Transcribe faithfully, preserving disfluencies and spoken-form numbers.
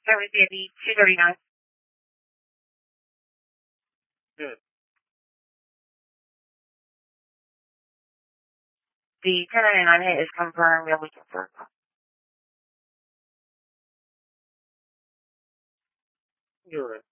That would be the two thirty-nine. Good. The ten ninety-nine hit is confirmed. You'll be confirmed. You're right.